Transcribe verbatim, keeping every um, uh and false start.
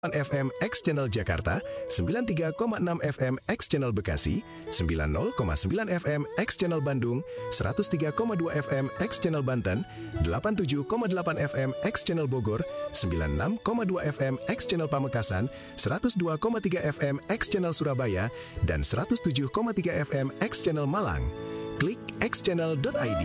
F M X Channel Jakarta, sembilan puluh tiga koma enam F M X Channel Bekasi, sembilan puluh koma sembilan F M X Channel Bandung, seratus tiga koma dua F M X Channel Banten, delapan puluh tujuh koma delapan F M X Channel Bogor, sembilan puluh enam koma dua F M X Channel Pamekasan, seratus dua koma tiga F M X Channel Surabaya, dan seratus tujuh koma tiga F M X Channel Malang. Klik x channel dot i d.